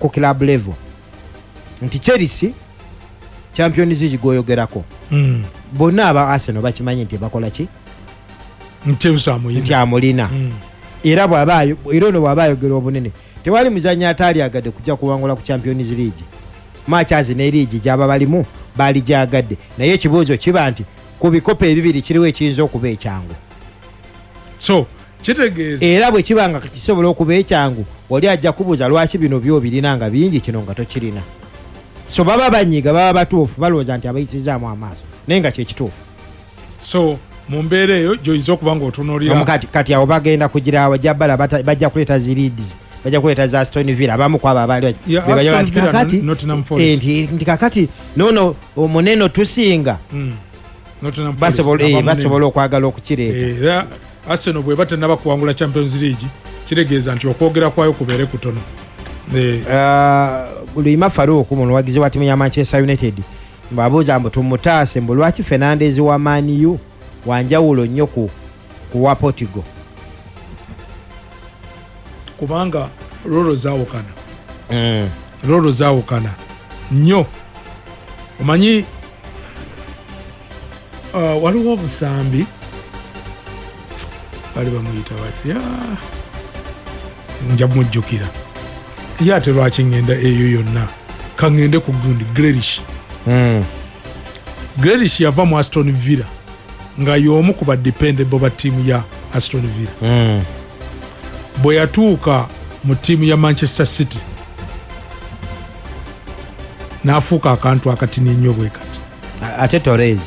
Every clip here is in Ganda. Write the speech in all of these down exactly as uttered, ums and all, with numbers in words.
ku club level nti Chelsea Champions League goyogerako mm. bonna aba Arsenal bakimanyi nti bakola ki nti amulina mm. era bw'abaayo era ono bw'abaayogera obunene tewali muzannya ataalyagadde kujja kuwangula ku Champions League matches ne league gyaba balimu baali gyagadde naye ekibuuzo kiba nti ku bikopo ebibiri kiriwo ekiyinza okuba ekyangu so kitegeeza era bwe kibanga kisobola okuba ekyangu oli ajja kubuuza lwaki bino byo birina nga bingi kino nga tokirina so baba banyiga baba batuufu balowooza nti abayisizaamu amaaso naye nga kyekituufu so mu mbeera eyo gy'oyinza okuba ng'otunuulira kati, kati awo bagenda kugirawo jabala bajja kuleeta zi Leeds bajja kuleeta za Aston Villa abamu kwabo abaali nti kakati nono omuneno tusinga mm. basobola okwagala okukireeta era Arsenal bwe batannaba kuwangula Champions League kitegeeza nti okwogera kwayo kubeere kutono. Luima Farouk muwagizi wa timu ya Manchester United mbabuuza mbu tumutaase mbu lwaki Fernandes wa Man U wanjawulo nnyo ku wa Portugal kubanga rolo zaawukana mm. rolo zaawukana nnyo omanyi uh, waliwo obusambi bali bamuyita batya nja mujjukira ye ate lwaki ngenda eyo yonna kangende ku gundi Grealish mm. Grealish yava mu Aston Villa nga y'omu ku badependable ba ttiimu ya Aston Villa mm. bwe yatuuka mu ttiimu ya Manchester City n'afuuka akantu akatini nnyo bwe kati ate Torres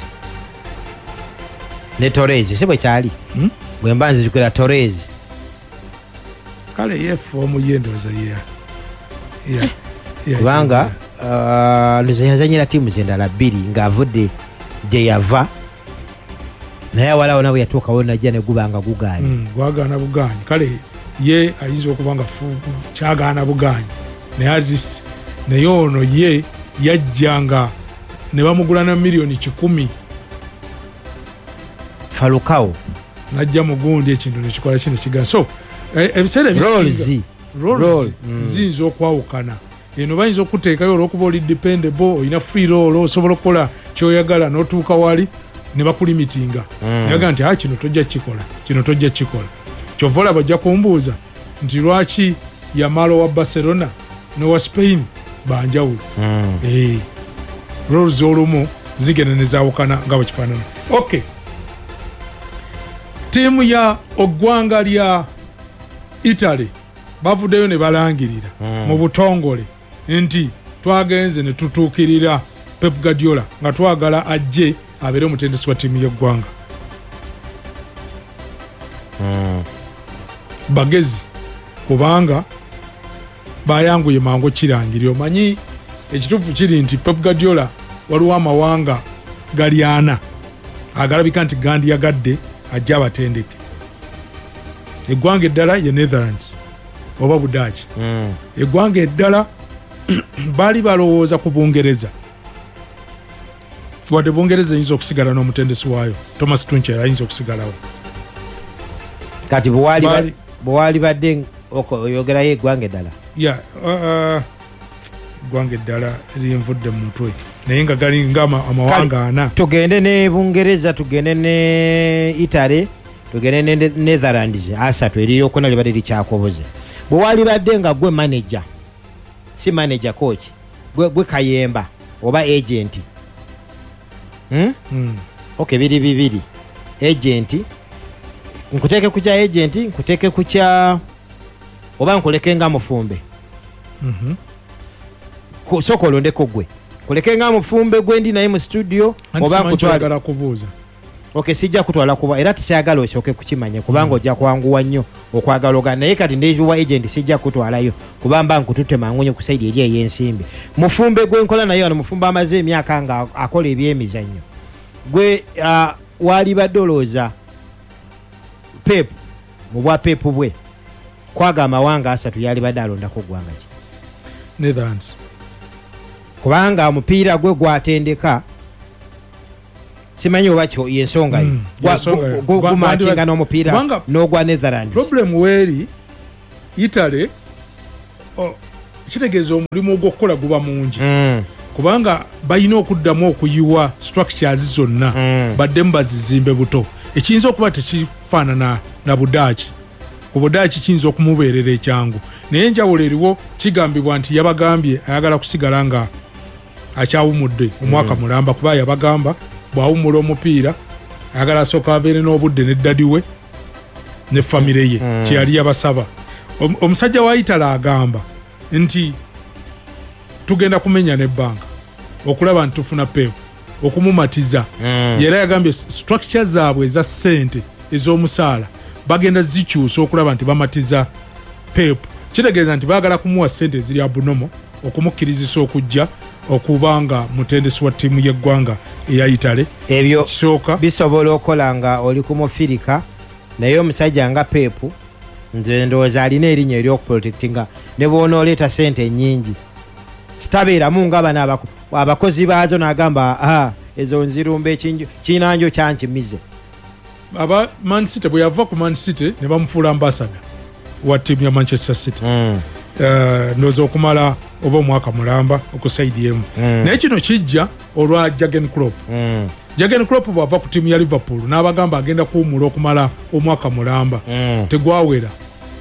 ne Torres si bwe kyali hmm? bwe mba nzijukira Torres kale yefoomu yendoza ye kubanga ndoza yazanyira ttiimu zendala bbiri ng'avudde gye yava naye awalawo nabwe yatuukawo najja ne gubanga gugaanyi mm, gwagaana bugaanyi kale ye ayinza okuba nga kyagaana bugaanyi naye artist naye ono ye yajjanga ne bamugula na miliyoni kikumi Falcao najja mugundi ekintu nekikola kino kiga so ebiseera ebisinga roles ziyinza okwawukana eno bayinza okuteekayo olw'okuba oli dependable olina free roll osobola okukola kyoyagala n'otuuka wali ne bakulimitinga yaga nti kino tojja kikola kino tojja kikola kyova olaba bajja kumbuuza nti lwaki Yamalo wa Barcelona n'owa Spain banjawulo roles olumu zigenda ne zaawukana nga bwe kifaanana. Okay, ttiimu ya oggwanga lya Italy bavuddeyo ne balangirira mu butongole nti twagenze ne tutuukirira Pep Guardiola nga twagala ajje abeere omutendesi wa ttiimu y'eggwanga. mm. bagezi kubanga bayanguye mangu kirangirira. Omanyi ekituufu kiri nti Pep Guardiola waliwo amawanga gali ana agalabika nti gandiyagadde ajja abatendeke. Eggwanga eddala ye Netherlands oba Budaaki. mm. Eggwanga eddala baali balowooza ku Bungereza wadde Bungereza eyinza okusigala n'omutendesi waayo Thomas Tuchel ayinza okusigalawo kati bwewali badde oyogerayo eggwanga eddala ya eggwanga eddala linvudde mu mutwe naye nga gali nga amawanga ana. Tugende ne Bungereza, tugende ne Italy, tugende ne Netherlands asatu eriyokona libadde likyakoboze. Bwewali badde nga gwe manager si manager coach gwe, gwe kayemba oba agent hmm? mm. Okay, biri bibiri agent nkuteke kucha agent nkuteke kucha oba nkuleke nga mufumbe mhm mm soko londeko gwe kuleke nga mufumbe gwendi naye mu studio oba nkutwala kubuuza. Okay, sijja kutwala kuba era tisayagala oshoke kukimanya kubanga ojja kwanguwa nnyo okwagaloga naye kati ndejuwa agent sijja kutwalayo kubamba nkutute mangunye ku side eri eyensimbi. Mufumbe gwe nkola naye ano mufumbe amaze emyaka nga akola ebyemizannyo gwe uh, wali badoloza Pep mu bwa Pep bwe kwaga amawanga asatu yali badalonda ko gwanga ki Netherlands kubanga omupiira gwe gwatendeka simanyi obakyo yensonga mm, yo gumachinga n'omupiira n'ogwa Netherlands. Problem weri Italy oh, kitegeeza omulimu ogw'okukola guba mungi mm. kubanga balina okuddamu okuyiwa structures zonna mm. baddemu bazizimbe buto ekiyinza okuba tekifaanana na budaaki ku budaaki kiyinza okumubeerera ekyangu naye enjawulo eriwo kigambibwa nti yabagambye ayagala kusigala nga akyawumudde omwaka mm. mulamba kuba yabagamba bw'awumula omupiira ayagala asooka abeere n'obudde n'eddadi we ne famire ye mm. kyeyali yabasaba omusajja wa Itala agamba nti tugenda kumenya n'ebbanga okulaba nti tufuna peepu okumumatiza mm. era yagambye structure zaabwe eza ssente ez'omusaala bagenda zikyusa okulaba nti bamatiza peepu kitegeeza nti baagala kumuwa ssente eziri abunomo okumukkirizisa okujja okubanga mutendesi wa ttiimu y'eggwanga eya Itale ebyo kisooka bisobola okola nga oli ku mufirika naye omusajja nga peepu nze ndowooza alina erinnya ery'okuprotectinga ne bw'onooleeta ssente nnyingi sitabeeramu nga bano abakozi baazo n'agamba ah, ezo nzirumba ekinanjo kyankimize aba Man City bwe yava ku Man City ne bamufuula ambassador wa ttiimu ya Manchester City mm. uh, ndowooza okumala oba omwaka mulamba okusaidi emu mm. naye kino kijja olwa Jurgen Klopp mm. Jurgen Klopp bw'ava ku ttiimu ya Liverpool n'abagamba agenda kuwumula okumala omwaka mulamba mm. tegwawera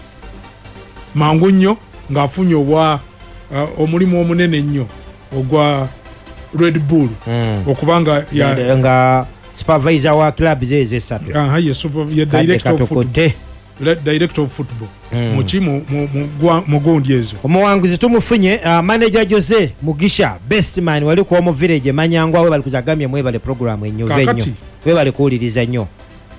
mangu nnyo ng'afunye obwa uh, omulimu omunene nnyo ogwa Red Bull mm. okubanga ya nga supervisor wa club zeze esatu aha ye super ye director of football director of football mm. muchi mu mu gondi ezo omuwanguzi tumufunye uh, manager Jose Mugisha best man wali ku omu village manyangwa we bali kuzagamye mwebale program enyove nnyo we bali kuuliriza nnyo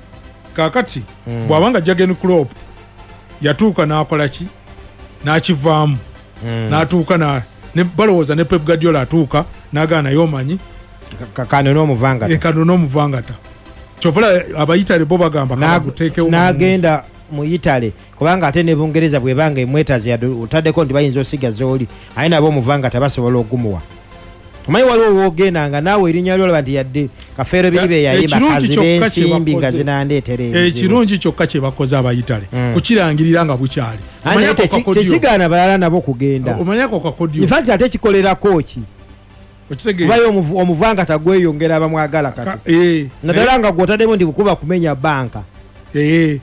kakati mm. bwabanga Jurgen Klopp yatuuka n'akola ki n'akivaamu mm. n'atuuka na ne balowooza ne Pep Guardiola atuuka n'agaana yomanyi kakano n'omuvangata ekano n'omuvangata kyovula abayitale bo bagamba kaguteekewo n'agenda mu Itale kubanga ate ne Bungereza bwe banga emwetazi utaddeko nti bayinza osiga zooli aye nabo omuvangata basobola ogumuwa omanyi waliwo woogenda nga naawe erinnya lyolaba nti yadde kafeero biri be yayimba kazi b'ensimbi nga zinandeetera ekirungi kyokka kye bakoze abayitale mm. kukirangirira nga bukyali tekigaana balala nabo kugenda omanyako kakodyo infact ate kikoleraako ki kubayo omuvangata gweyongera abamwagala kati eh, naddala nga gwotaddemu ndi bukuba kumenya banka eh.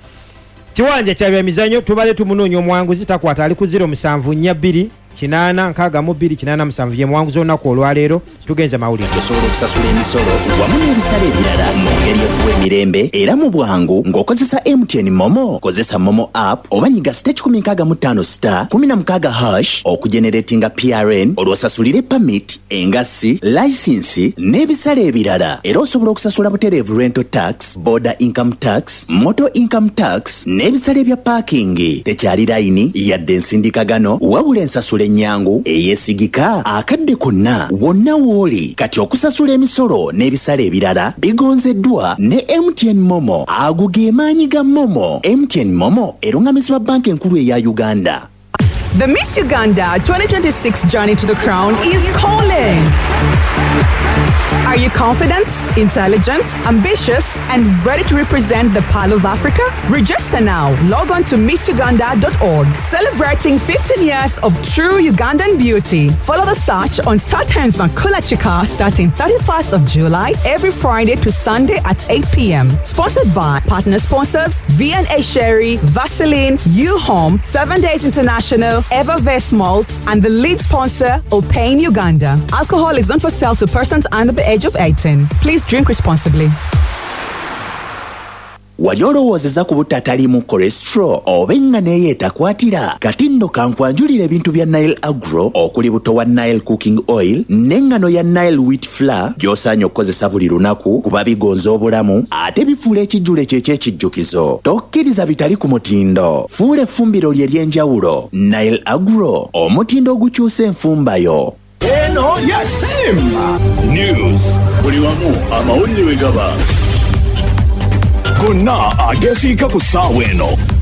Kiwanja kya byamizanyo tubale tumunoonya omuwanguzi takwata ali ku zero musanvu nnya bbiri kinaana nkaaga mu bbiri kinaana musanvu ye muwanguzi olunaku olwaleero tugenze mawulire osobola okusasula emisolo wamu n'ebisale ebirala mu ngeri ekuwa emirembe era mu bwangu ng'okozesa M T N Momo kozesa Momo app oba nyiga star kumi nkaaga mu ttaano star kumi na mukaaga hash okugeneratinga P R N olwosasulire permit engassi license n'ebisale ebirala era osobola okusasula butereevu rental tax border income tax motor income tax n'ebisale bya parking tekyali layini yadde ensindikagano wabula ensasula ennyangu eyeesigika akadde konna wonna w'oli kati okusasula emisolo n'ebisale ebirala bigonzeddwa ne M T N Momo ago ge maanyi ga Momo. M T N Momo erungamizibwa banka enkulu eya Uganda. The Miss Uganda twenty twenty-six journey to the crown is calling. Are you confident, intelligent, ambitious, and ready to represent the Pearl of Africa? Register now. Log on to miss uganda dot org. Celebrating fifteen years of true Ugandan beauty. Follow the search on Star Times Makula Chika starting thirty-first of July every Friday to Sunday at eight p.m. Sponsored by partner sponsors V and A Sherry, Vaseline, U-Home, Seven Days International, Evervest Malt, and the lead sponsor, Opain Uganda. Alcohol is not for sale to persons under the age of eighteen. Please drink responsibly. Wali olowoozezza ku butatalimu cholesterol oba engano eyeetakwatira kati nno kankwanjulira ebintu bya Nile Agro okuli buto wa Nile Cooking Oil n'engano ya Nile Wheat Flour gy'osaanye okukozesa buli lunaku kuba bigonza obulamu ate bifuula ekijjulo ekyo eky'ekijjukizo. Tokkiriza bitali ku mutindo. Fuula effumbiro lye ery'enjawulo. Nile Agro omutindo ogukyusa enfumbayo. Eno ya Simba News buli wamu amawulire we gaba gonna agesiika ku ssaawa eno.